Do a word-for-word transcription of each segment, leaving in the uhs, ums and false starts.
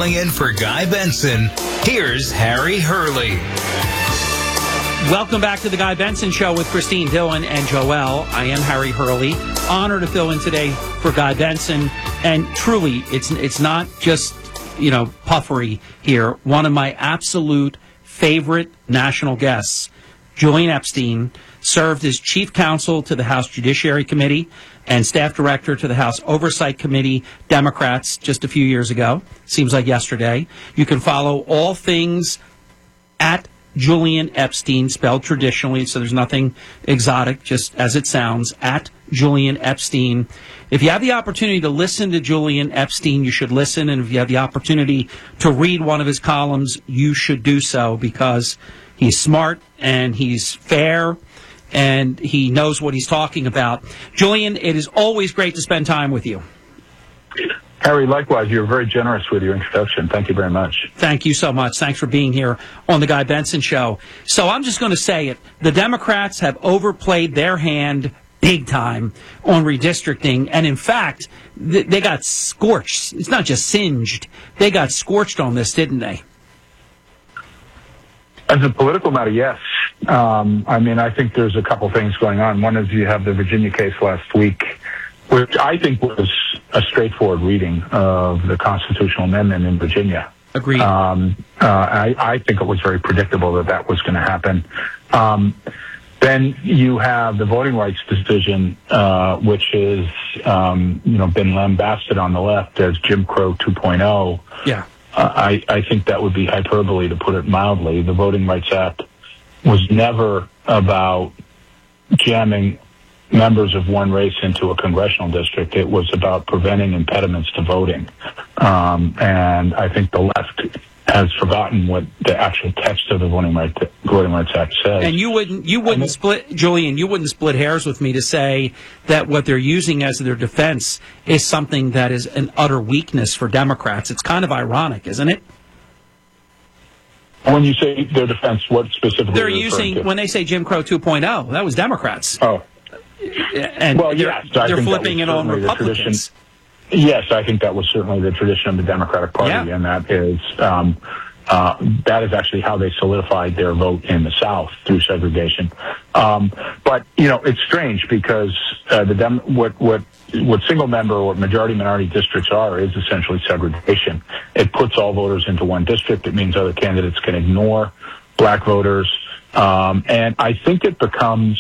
Filling in for Guy Benson, here's Harry Hurley. Welcome back to the Guy Benson Show with Christine Dillon and Joelle. I am Harry Hurley. Honored to fill in today for Guy Benson. And truly, it's it's not just, you know, puffery here. One of my absolute favorite national guests, Julian Epstein, served as chief counsel to the House Judiciary Committee and staff director to the House Oversight Committee, Democrats, just a few years ago. Seems like yesterday. You can follow all things at Julian Epstein, spelled traditionally, so there's nothing exotic, just as it sounds, at Julian Epstein. If you have the opportunity to listen to Julian Epstein, you should listen, and if you have the opportunity to read one of his columns, you should do so, because he's smart and he's fair and he knows what he's talking about. Julian, it is always great to spend time with you. Harry, likewise, you're very generous with your introduction. Thank you very much. Thank you so much. Thanks for being here on the Guy Benson Show. So I'm just going to say it. The Democrats have overplayed their hand big time on redistricting. And in fact, th- they got scorched. It's not just singed. They got scorched on this, didn't they? As a political matter, yes. Um, I mean, I think there's a couple things going on. One is you have the Virginia case last week, which I think was a straightforward reading of the constitutional amendment in Virginia. Agreed. Um, uh, I, I think it was very predictable that that was going to happen. Um, then you have the voting rights decision, uh, which has um, you know been lambasted on the left as Jim Crow two point oh. Yeah. Uh, I, I think that would be hyperbole, to put it mildly. The Voting Rights Act was never about jamming members of one race into a congressional district. It was about preventing impediments to voting. Um, and I think the left has forgotten what the actual text of the Voting Rights, Voting Rights Act says. And you wouldn't, you wouldn't split, Julian, you wouldn't split hairs with me to say that what they're using as their defense is something that is an utter weakness for Democrats. It's kind of ironic, isn't it? When you say their defense, what specifically? They're using, when they say Jim Crow two point oh, that was Democrats. Oh. And well, they're, yes, I they're think flipping it on Republicans. Yes, I think that was certainly the tradition of the Democratic Party, yeah. and that is um, uh, that is actually how they solidified their vote in the South through segregation. Um, but you know, it's strange because uh, the Dem- what what what single member or majority minority districts are is essentially segregation. It puts all voters into one district. It means other candidates can ignore black voters, um, and I think it becomes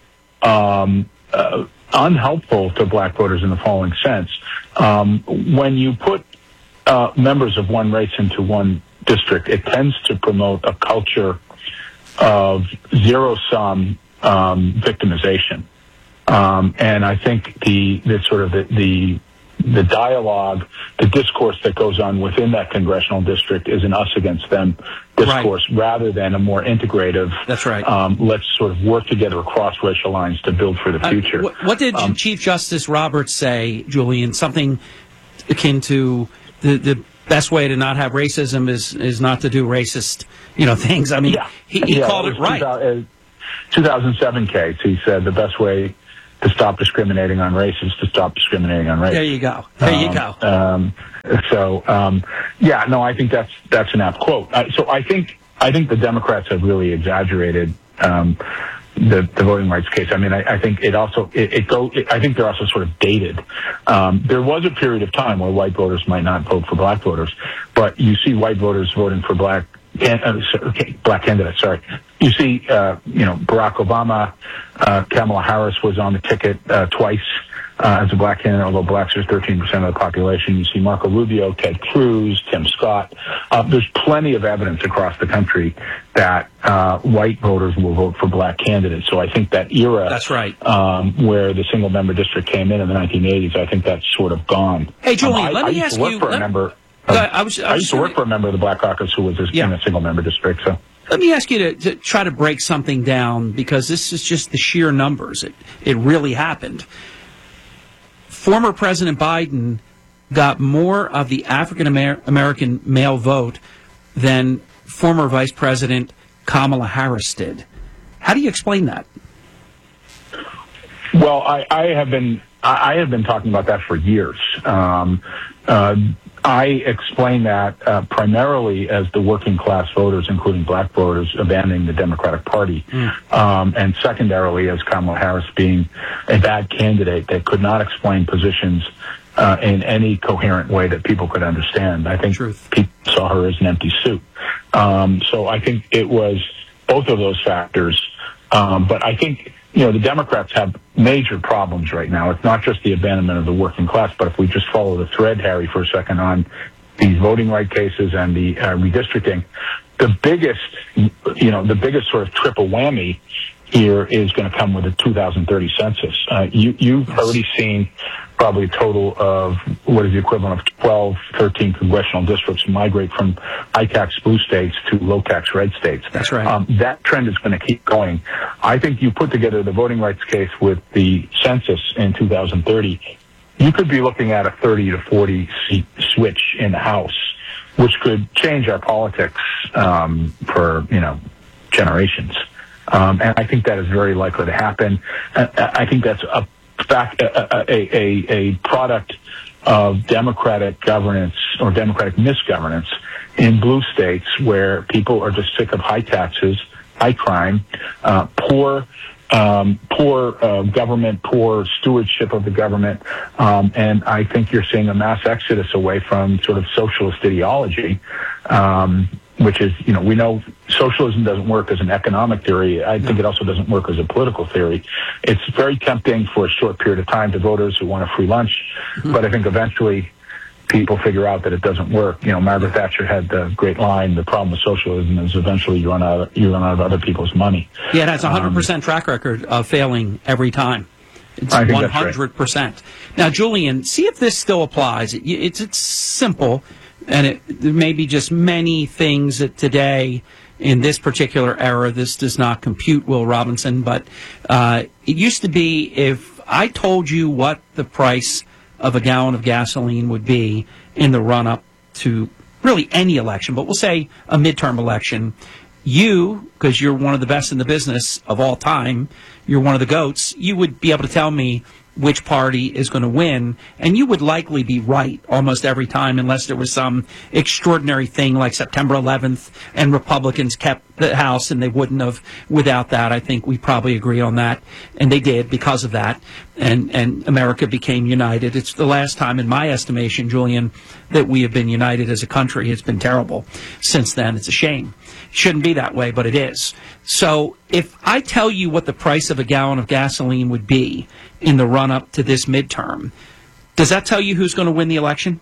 Um, uh, unhelpful to black voters in the following sense. Um, when you put uh, members of one race into one district, it tends to promote a culture of zero-sum um, victimization. Um, and I think the, the sort of the, the the dialogue, the discourse that goes on within that congressional district is an us against them discourse, right, rather than a more integrative. That's right. Um, let's sort of work together across racial lines to build for the future. Uh, what, what did um, Chief Justice Roberts say, Julian? Something akin to the the best way to not have racism is is not to do racist, you know, things. I mean, yeah. he, he yeah, called it, it right. two thousand seven case, he said the best way to stop discriminating on race is to stop discriminating on race. There you go. There um, you go. Um, so, um, yeah, no, I think that's that's an apt quote. Uh, so I think I think the Democrats have really exaggerated um, the, the voting rights case. I mean, I, I think it also it, it go. It, I think they're also sort of dated. Um, there was a period of time where white voters might not vote for black voters, but you see white voters voting for black. Uh, okay, black candidates, sorry. You see, uh, you know, Barack Obama, uh, Kamala Harris was on the ticket uh, twice uh, as a black candidate, although blacks are thirteen percent of the population. You see Marco Rubio, Ted Cruz, Tim Scott. Uh, there's plenty of evidence across the country that uh, white voters will vote for black candidates. So I think that era, that's right, um, where the single-member district came in in the nineteen eighties, I think that's sort of gone. Hey, Julian, um, let I, me I ask used to work you. For a let, member, I, I, was, I, I was used to work for a member of the Black Caucus who was yeah. in a single-member district. So let me ask you to, to try to break something down, because this is just the sheer numbers. It it really happened. Former President Biden got more of the African American male vote than former Vice President Kamala Harris did. How do you explain that? Well, I, I have been I have been talking about that for years. Um, uh, I explain that uh, primarily as the working class voters, including black voters, abandoning the Democratic Party, mm. um, and secondarily as Kamala Harris being a bad candidate that could not explain positions uh, in any coherent way that people could understand. I think Truth. people saw her as an empty suit. Um, so I think it was both of those factors. Um, but I think, you know, the Democrats have major problems right now. It's not just the abandonment of the working class, but if we just follow the thread, Harry, for a second on these voting right cases and the uh, redistricting, the biggest, you know, the biggest sort of triple whammy here is going to come with the two thousand thirty census. Uh, you, you've yes. already seen probably a total of what is the equivalent of twelve, thirteen congressional districts migrate from high-tax blue states to low-tax red states. That's right. Um, that trend is going to keep going. I think you put together the voting rights case with the census in two thousand thirty, you could be looking at a thirty to forty seat switch in the House, which could change our politics um, for, you know, generations. Um, and I think that is very likely to happen. I, I think that's a fact, a, a, a, a product of Democratic governance or Democratic misgovernance in blue states where people are just sick of high taxes, high crime, uh, poor, um, poor uh, government, poor stewardship of the government. Um, and I think you're seeing a mass exodus away from sort of socialist ideology. Um, which is, you know, we know socialism doesn't work as an economic theory. I think it also doesn't work as a political theory. It's very tempting for a short period of time to voters who want a free lunch, mm-hmm. but I think eventually people figure out that it doesn't work. You know, Margaret Thatcher had the great line, the problem with socialism is eventually you run out of, you run out of other people's money. Yeah, it has a one hundred percent um, track record of failing every time. It's one hundred percent. Right. Now, Julian, see if this still applies. It, it's, it's simple. And it, there may be just many things that today, in this particular era, this does not compute, Will Robinson. But uh, it used to be if I told you what the price of a gallon of gasoline would be in the run-up to really any election, but we'll say a midterm election, you, because you're one of the best in the business of all time, you're one of the GOATs, you would be able to tell me which party is going to win, and you would likely be right almost every time unless there was some extraordinary thing like September eleventh and Republicans kept the House and they wouldn't have without that. I think we probably agree on that, and they did because of that, and, and America became united. It's the last time, in my estimation, Julian, that we have been united as a country. It's been terrible since then. It's a shame. It shouldn't be that way, but it is. So if I tell you what the price of a gallon of gasoline would be in the run-up to this midterm, does that tell you who's going to win the election?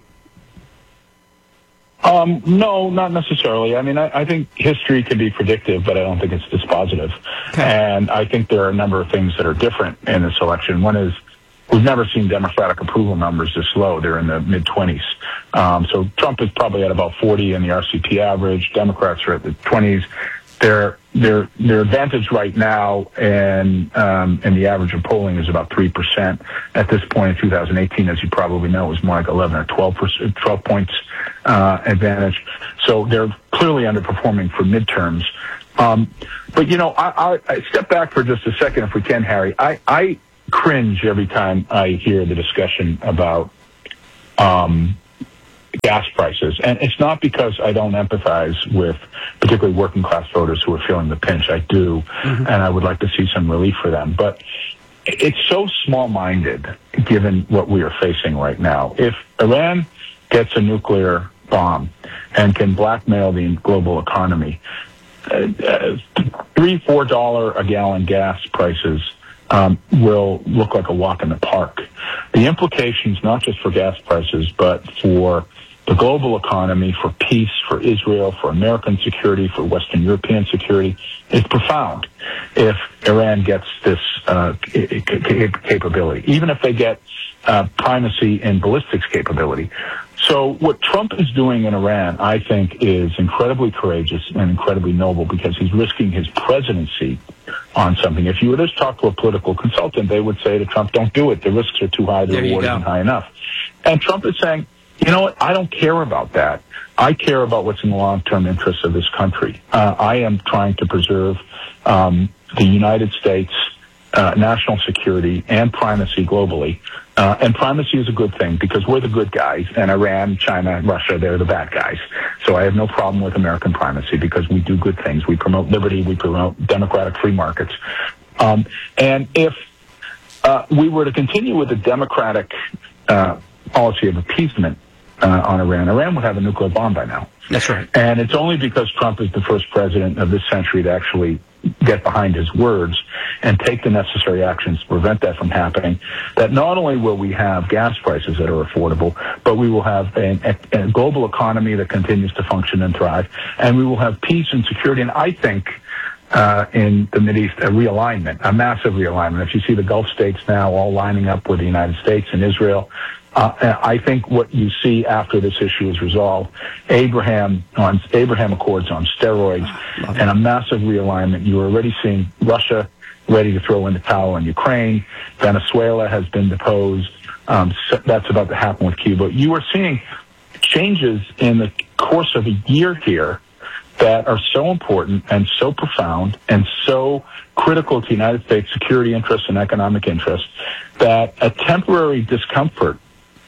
Um, no, not necessarily. I mean, I, I think history can be predictive, but I don't think it's dispositive. Okay. And I think there are a number of things that are different in this election. One is we've never seen Democratic approval numbers this low. They're in the mid-twenties. Um, so Trump is probably at about forty in the R C P average. Democrats are at the twenties. Their their their advantage right now and um, and the average of polling is about three percent. At this point in two thousand eighteen, as you probably know, it was more like eleven or twelve percent, twelve points uh, advantage. So they're clearly underperforming for midterms. Um, but you know, I, I, I step back for just a second, if we can, Harry. I, I cringe every time I hear the discussion about um, gas prices. And it's not because I don't empathize with particularly working class voters who are feeling the pinch. I do, mm-hmm. and I would like to see some relief for them. But it's so small-minded given what we are facing right now. If Iran gets a nuclear bomb and can blackmail the global economy, uh, uh, three, four dollar a gallon gas prices Um, will look like a walk in the park. The implications, not just for gas prices, but for the global economy, for peace, for Israel, for American security, for Western European security, is profound if Iran gets this uh, capability, even if they get uh, primacy in ballistics capability. So what Trump is doing in Iran, I think, is incredibly courageous and incredibly noble because he's risking his presidency on something. If you were to just talk to a political consultant, they would say to Trump, don't do it. The risks are too high. The reward isn't high enough. And Trump is saying, you know what? I don't care about that. I care about what's in the long-term interests of this country. Uh, I am trying to preserve um, the United States uh, national security and primacy globally. Uh, and primacy is a good thing because we're the good guys, and Iran, China, Russia, they're the bad guys. So I have no problem with American primacy because we do good things. We promote liberty. We promote democratic free markets. Um, and if uh, we were to continue with the democratic uh, policy of appeasement uh, on Iran, Iran would have a nuclear bomb by now. That's right. And it's only because Trump is the first president of this century to actually get behind his words and take the necessary actions to prevent that from happening, that not only will we have gas prices that are affordable, but we will have a, a global economy that continues to function and thrive, and we will have peace and security. And I think uh, in the Mideast, a realignment, a massive realignment. If you see the Gulf states now all lining up with the United States and Israel, Uh, I think what you see after this issue is resolved, Abraham on Abraham Accords on steroids, and a massive realignment. You're already seeing Russia ready to throw in the towel on Ukraine. Venezuela has been deposed. Um, so that's about to happen with Cuba. You are seeing changes in the course of a year here that are so important and so profound and so critical to United States security interests and economic interests that a temporary discomfort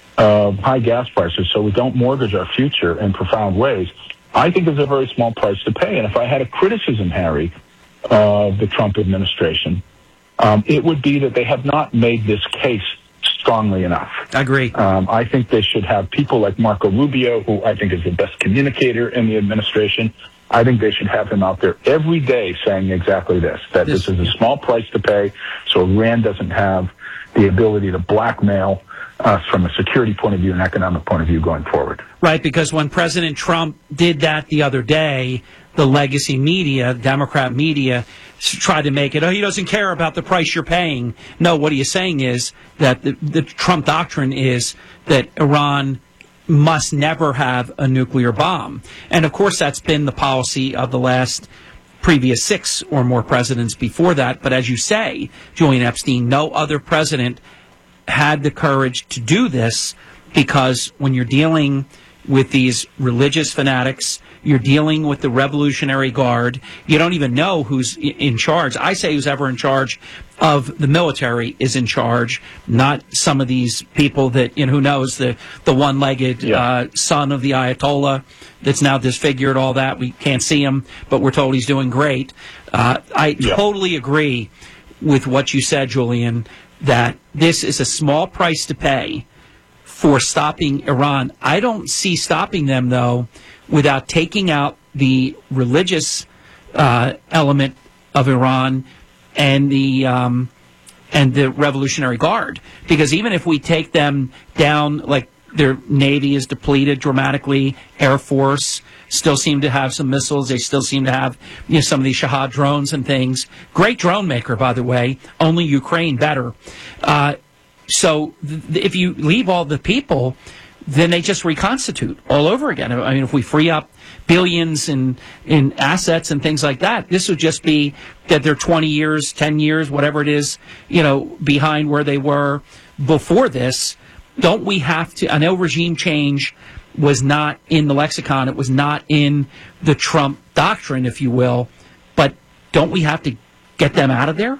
of high gas prices so we don't mortgage our future in profound ways, I think is a very small price to pay. And if I had a criticism, Harry, of the Trump administration, um, it would be that they have not made this case strongly enough. I agree. Um, I think they should have people like Marco Rubio, who I think is the best communicator in the administration. I think they should have him out there every day saying exactly this, that this, this is a small price to pay so Iran doesn't have the ability to blackmail us from a security point of view and economic point of view going forward. Right, because when President Trump did that the other day, the legacy media, Democrat media, tried to make it, oh, he doesn't care about the price you're paying. No, what he is saying is that the, the Trump doctrine is that Iran must never have a nuclear bomb. And, of course, that's been the policy of the last previous six or more presidents before that. But as you say, Julian Epstein, no other president had the courage to do this, because when you're dealing with these religious fanatics, you're dealing with the Revolutionary Guard, you don't even know who's in charge. I say who's ever in charge of the military is in charge, not some of these people that, you know, who knows, the, the one-legged yeah. uh, son of the Ayatollah that's now disfigured, all that. We can't see him, but we're told he's doing great. Uh, I yeah. totally agree with what you said, Julian, that this is a small price to pay for stopping Iran. I don't see stopping them, though, without taking out the religious uh, element of Iran and the um, and the Revolutionary Guard. Because even if we take them down, like their Navy is depleted dramatically, Air Force still seem to have some missiles. They still seem to have, you know, some of these Shahad drones and things. Great drone maker, by the way. Only Ukraine better. Uh, so th- if you leave all the people, then they just reconstitute all over again. I mean, if we free up billions in, in assets and things like that, this would just be that they're twenty years, ten years, whatever it is, you know, behind where they were before this. Don't we have to, I know regime change was not in the lexicon, it was not in the Trump doctrine, if you will, but don't we have to get them out of there?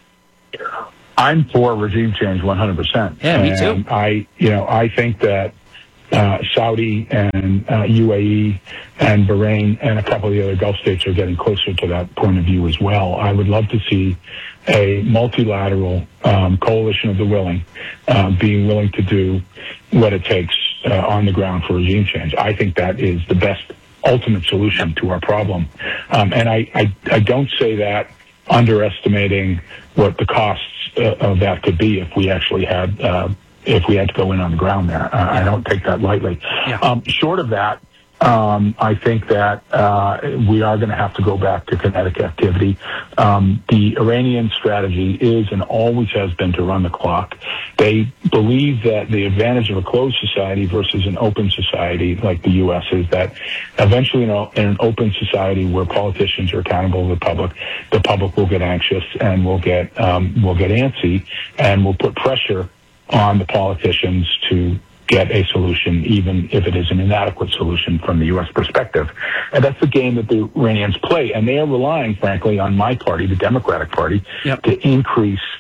I'm for regime change one hundred percent. Yeah, me too. And I, you know, I think that uh, Saudi and uh, U A E and Bahrain and a couple of the other Gulf states are getting closer to that point of view as well. I would love to see a multilateral um, coalition of the willing uh, being willing to do what it takes uh, on the ground for regime change. I think that is the best ultimate solution to our problem. Um, and I, I, I don't say that underestimating what the costs uh, of that could be if we actually had uh, if we had to go in on the ground there. Uh, I don't take that lightly. Yeah. Um, short of that, Um, I think that uh, we are going to have to go back to kinetic activity. Um, the Iranian strategy is and always has been to run the clock. They believe that the advantage of a closed society versus an open society like the U S is that eventually in, a, in an open society where politicians are accountable to the public, the public will get anxious and will get um, will get antsy and will put pressure on the politicians to get a solution, even if it is an inadequate solution from the U S perspective. And that's the game that the Iranians play. And they are relying, frankly, on my party, the Democratic Party, yep. to increase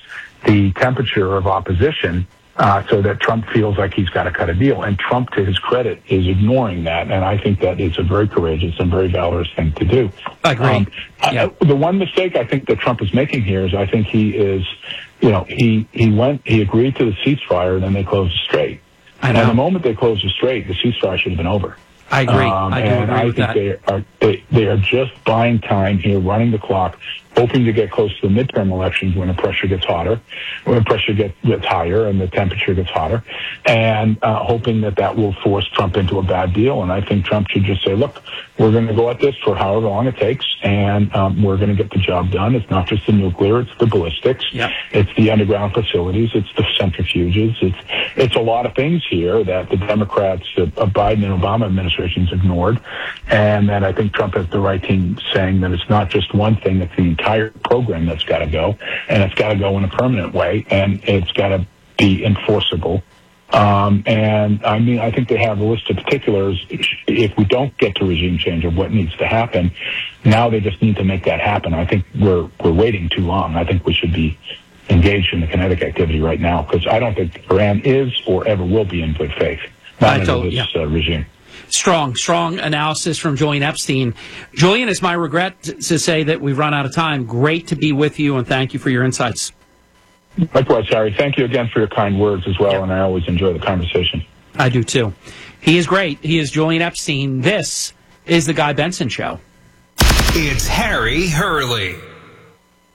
the temperature of opposition uh, so that Trump feels like he's got to cut a deal. And Trump, to his credit, is ignoring that. And I think that is a very courageous and very valorous thing to do. I agree. Um, yeah. I, the one mistake I think that Trump is making here is I think he is, you know, he, he went, he agreed to the ceasefire, and then they closed the strait. I know. And the moment they closed the strait, the ceasefire should have been over. I agree. Um, I do and agree I with think that. they are they, they are just buying time here, running the clock, hoping to get close to the midterm elections when the pressure gets hotter, when the pressure gets, gets higher and the temperature gets hotter, and uh, hoping that that will force Trump into a bad deal. And I think Trump should just say, look, we're going to go at this for however long it takes, and um, we're going to get the job done. It's not just the nuclear, it's the ballistics, yep. It's the underground facilities, it's the centrifuges, it's it's a lot of things here that the Democrats, the uh, Biden and Obama administrations ignored, and that I think Trump has the right team saying that it's not just one thing, it's the entire program that's got to go, and it's got to go in a permanent way, and it's got to be enforceable. Um, and I mean, I think they have a list of particulars. If we don't get to regime change of what needs to happen, now they just need to make that happen. I think we're we're waiting too long. I think we should be engaged in the kinetic activity right now, because I don't think Iran is or ever will be in good faith. Not under this yeah. uh, regime. Strong, strong analysis from Julian Epstein. Julian, it's my regret to say that we've run out of time. Great to be with you, and thank you for your insights. Likewise, Harry. Thank you again for your kind words as well, yep. and I always enjoy the conversation. I do, too. He is great. He is Julian Epstein. This is The Guy Benson Show. It's Harry Hurley.